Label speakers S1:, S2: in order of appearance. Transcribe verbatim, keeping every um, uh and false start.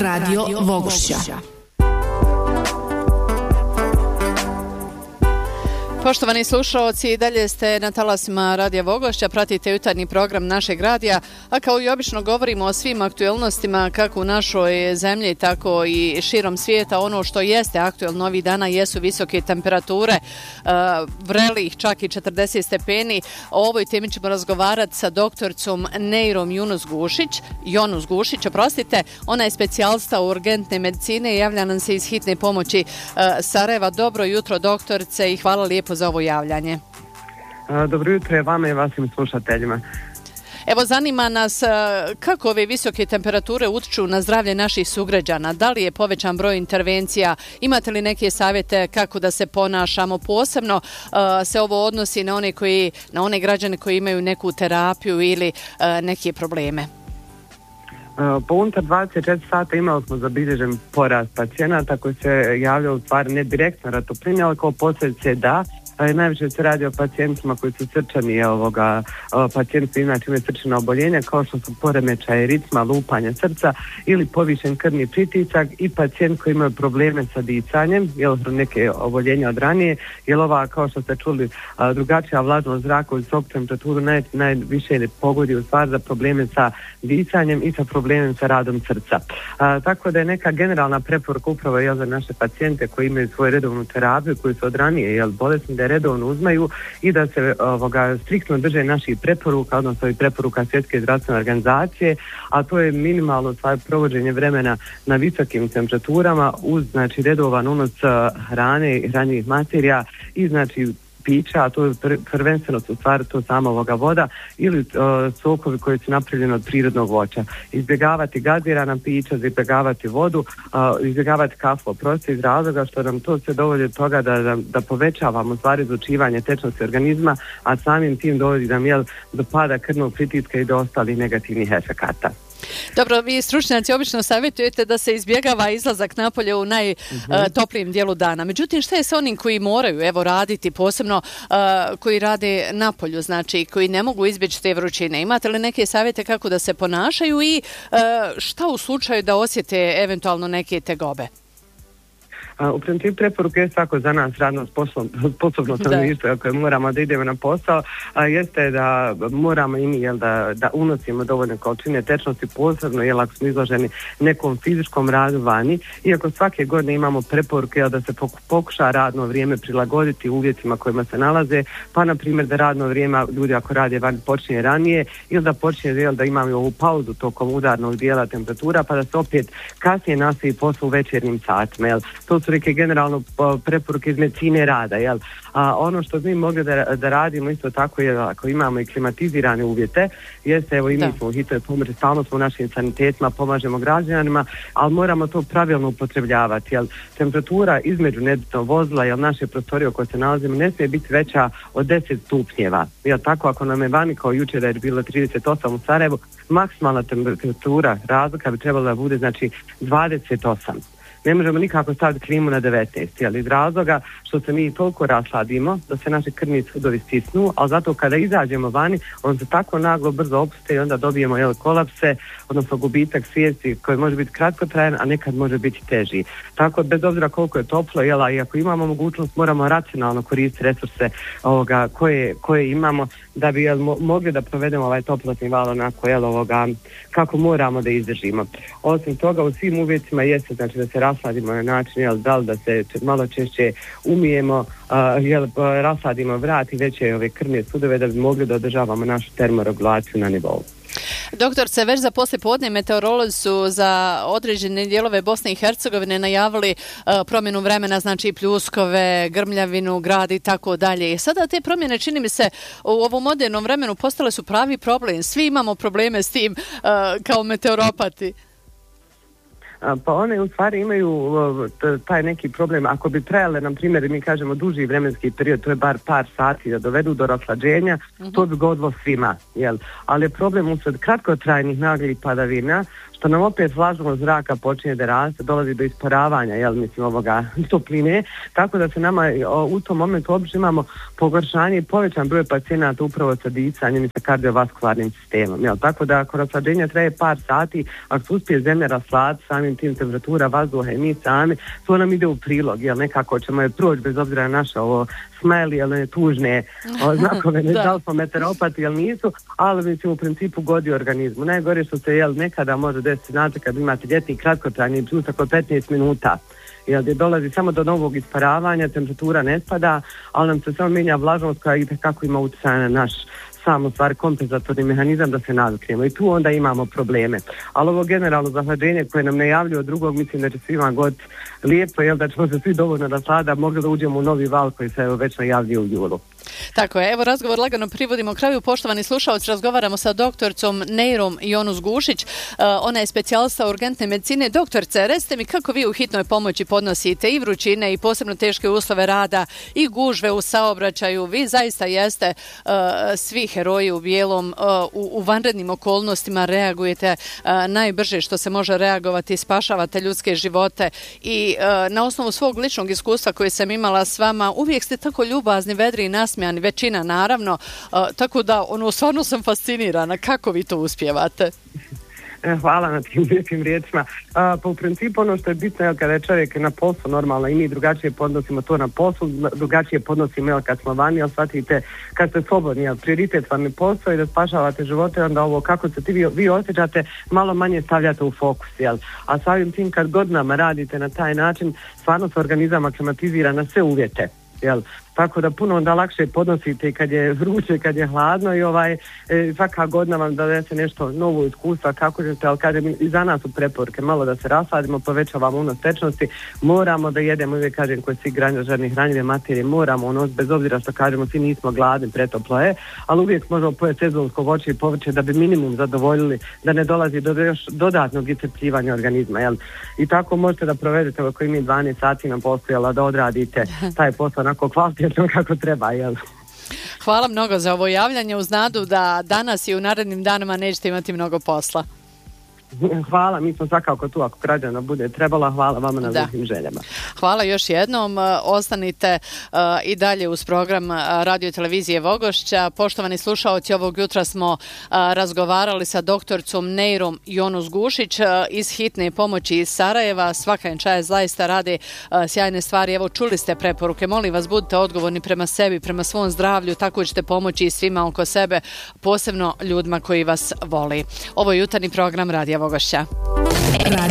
S1: Radio Vogošća.
S2: Poštovani slušalci, i dalje ste na talasima Radija Vogošća, pratite jutarnji program našeg radija, a kao i obično govorimo o svim aktuelnostima kako u našoj zemlji, tako i širom svijeta. Ono što jeste aktuelno ovih dana jesu visoke temperature, uh, vrelih čak i četrdeset stepeni. O ovoj temi ćemo razgovarati sa doktorcom Neirom Yunus Gušić, Jonus Gušić, oprostite, ona je specijalista urgentne medicine i javlja nam se iz hitne pomoći uh, Sarajeva. Dobro jutro, doktorce, i hvala lijepo za ovo javljanje.
S3: Dobro jutro je vama i vašim slušateljima.
S2: Evo, zanima nas kako ove visoke temperature utiču na zdravlje naših sugrađana. Da li je povećan broj intervencija? Imate li neke savjete kako da se ponašamo? Posebno uh, se ovo odnosi na one, koji, na one građane koji imaju neku terapiju ili uh, neke probleme.
S3: Uh, po unutar dvadeset četiri sata imali smo zabilježen porast pacijenata koji se javljaju u stvari ne direktno na toplini, ali kao posljedice da. Najviše se radi o pacijentima koji su srčani, ovoga, pacijenti inače imaju srčana oboljenja kao što su poremećaje ritma, lupanja srca ili povišen krvni pritisak i pacijent koji imaju probleme sa disanjem, jel neke oboljenja od ranije, jer ova, kao što ste čuli, drugačija vlažnost zraka uz visoku temperaturu naj, najviše pogodi u stvari za probleme sa disanjem i sa problemem sa radom srca. A, tako da je neka generalna preporuka upravo jel, za naše pacijente koji imaju svoju redovnu terapiju, koji su od ranije jel, bolesni, da redovno uzmaju i da se ovoga, striktno drže naših preporuka, odnosno i preporuka Svjetske zdravstvene organizacije, a to je minimalno svoje provođenje vremena na visokim temperaturama uz znači redovan unos hrane i hranjivih materija i znači pića, a to je prvenstveno su stvari to sama ovoga voda ili uh, sokovi koji su napravljeni od prirodnog voća. Izbjegavati gazirana pića, izbjegavati vodu, uh, izbjegavati kafu, prosto iz razloga što nam to sve dovodi od toga da, da, da povećavamo stvari izlučivanje tečnosti organizma, a samim tim dovodi nam jel, do pada krvnog pritiska i do ostalih negativnih efekata.
S2: Dobro, vi stručnjaci obično savjetujete da se izbjegava izlazak napolje u najtoplijem uh, dijelu dana. Međutim, šta je sa onim koji moraju evo raditi, posebno uh, koji rade napolju, znači koji ne mogu izbjeći te vrućine? Imate li neke savjete kako da se ponašaju i uh, šta u slučaju da osjete eventualno neke tegobe?
S3: U principu preporuke je svako za nas radno sposobno stanovništvo koje moramo da idemo na posao, a jeste da moramo i mi jel, da, da unosimo dovoljne količine tečnosti, posebno jel, ako smo izloženi nekom fizičkom radu vani, iako svake godine imamo preporuke jel, da se pokuša radno vrijeme prilagoditi uvjetima kojima se nalaze, pa na primjer da radno vrijeme ljudi ako rade vani počinje ranije ili da počinje jel, da imamo ovu pauzu tokom udarnog dijela temperatura pa da se opet kasnije nastavi posao u večernjim satima. Jel. To su neke generalno preporuke iz medicine rada, jel? A ono što mi mogli da, da radimo isto tako je ako imamo i klimatizirane uvjete, jeste evo i mi smo u hitnoj pomoći, stalno smo u našim sanitetima, pomažemo građanima, ali moramo to pravilno upotrebljavati, jel? Temperatura između nebitnog vozila, jel naše prostorije u kojoj se nalazimo ne smije biti veća od deset stupnjeva, jel tako ako nam je vani kao jučer da je bilo trideset osam u Sarajevu, maksimalna temperatura razlika bi trebala da bude znači dvadeset osam. Ne možemo nikako staviti klimu na devetnaest, ali iz razloga što se mi toliko rasladimo da se naši krvni sudovi stisnu, ali zato kada izađemo vani, on se tako naglo brzo opuste i onda dobijemo jel, kolapse, odnosno gubitak svijesti koji može biti kratkotrajan, a nekad može biti teži. Tako bez obzira koliko je toplo, jel, a i ako imamo mogućnost, moramo racionalno koristiti resurse ovoga, koje, koje imamo da bi jel, mo- mogli da provedemo ovaj toplotni val onako, jel, ovoga, kako moramo da izdržimo. Osim toga, u svim uvjetima jeste znači da se rasladimo na način, jel, da li da se malo češće umijemo, uh, jel, rasladimo vrat i veće ove krvne sudove da bi mogli da održavamo našu termoregulaciju na nivou.
S2: Doktorce, već za poslijepodne meteorolozi su za određene dijelove Bosne i Hercegovine najavili uh, promjenu vremena, znači pljuskove, grmljavinu, grad i tako dalje. Sada te promjene, čini mi se, u ovom modernom vremenu postale su pravi problem. Svi imamo probleme s tim uh, kao meteoropati.
S3: Pa one u stvari imaju taj neki problem, ako bi trajale, na primjer, mi kažemo duži vremenski period, to je bar par sati da dovedu do rashlađenja, uh-huh. to bi godilo svima, jel? Ali je problem usred kratkotrajnih naglih padavina, što nam opet vlažnost zraka počinje da raste, dolazi do isporavanja, jel, mislim, ovoga topline, tako da se nama u tom momentu obično imamo pogoršanje i povećan broj pacijenata upravo sa disanjem i sa kardiovaskularnim sistemom, jel, tako da ako rashlađenje traje par sati, ako se uspije zemlja rasladiti, samim tim temperatura vazduha i mi sami, to nam ide u prilog, jel, nekako ćemo je proći bez obzira na naše ovo smajli, jel, ne tužne o, znakove, ne da li smo meteoropati, jel nisu, ali mislim u principu godi organizmu. Najgore što se, jel, nekada može desiti, znate, kad imate ljetni kratkotrajni pljusak od petnaest minuta, jel, gdje dolazi samo do novog isparavanja, temperatura ne spada, ali nam se samo mijenja vlažnost koja i kako ima utjecaja na naš samo stvar kompenzatorni mehanizam da se naviknemo i tu onda imamo probleme. Ali ovo generalno zahlađenje koje nam najavljuje od drugog, mislim da će svima god lijepo, jel, da ćemo se svi dovoljno da sada mogli da uđemo u novi val koji se evo već najavljuje u julu.
S2: Tako je, evo razgovor lagano privodimo kraju. Poštovani slušalci, razgovaramo sa doktorcom Neirom Jonus Gušić, uh, ona je specijalista urgentne medicine. Doktorce, recite mi kako vi u hitnoj pomoći podnosite i vrućine i posebno teške uslove rada i gužve u saobraćaju. Vi zaista jeste uh, svi heroji u bijelom, uh, u, u vanrednim okolnostima reagujete uh, najbrže što se može reagovati, spašavate ljudske živote i uh, na osnovu svog ličnog iskustva koje sam imala s vama, uvijek ste tako ljubazni, vedri i nasmijani, većina naravno, uh, tako da ono, stvarno sam fascinirana kako vi to uspijevate.
S3: Hvala na tim lijepim riječima. A, pa u principu ono što je bitno je kada je čovjek na poslu normalno i mi drugačije podnosimo to na poslu, drugačije podnosimo jel, kad smo vani, ali shvatite kad ste slobodni, jel, prioritet vam je posao i da spašavate živote, onda ovo kako se ti vi, vi osjećate malo manje stavljate u fokus, jel. A samim tim kad godinama radite na taj način, stvarno se organizam aklimatizira na sve uvjete, jel. Tako da puno onda lakše podnosite i kad je vruće, kad je hladno i ovaj, e, svaka godina vam donese nešto novo iskustva, kako ćete, ali kažem, i za nas su preporuke, malo da se rasladimo, povećavamo unos tečnosti, moramo da jedemo, uvijek kažem, koji svi građani hranjive materije, moramo unos, bez obzira što kažemo, svi nismo gladni, pretoplo je, ali uvijek možemo pojeti sezonsko voće i povrće da bi minimum zadovoljili, da ne dolazi do još dodatnog iscrpljivanja organizma, jel? I tako možete da provedete oko mi dvanaest sati na poslu, jel, da odradite taj posao onako kvalitetno kako treba, jel?
S2: Hvala mnogo za ovo javljanje uz nadu da danas i u narednim danima nećete imati mnogo posla.
S3: Hvala, mi smo svakako tu ako građana bude trebala, hvala vama na lijepim željama.
S2: Hvala još jednom, ostanite uh, i dalje uz program Radio i televizije Vogošća. Poštovani slušaoci, ovog jutra smo uh, razgovarali sa doktorcom Neirom Jonus Gušić uh, iz hitne pomoći iz Sarajeva. Svaka im čaje zaista radi uh, sjajne stvari. Evo, čuli ste preporuke, molim vas budite odgovorni prema sebi, prema svom zdravlju, tako ćete pomoći i svima oko sebe, posebno ljudima koji vas voli. Ovo je jutarnji program Radio Vogošća.